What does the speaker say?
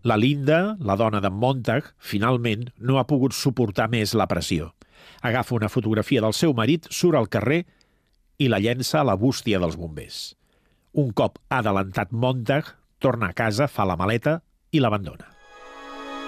La Linda, la dona d'en Montag, finalment no ha pogut suportar més la pressió. Agafa una fotografia del seu marit, surt al carrer i la llença a la bústia dels bombers. Un cop ha adelantat Montag, torna a casa, fa la maleta i l'abandona.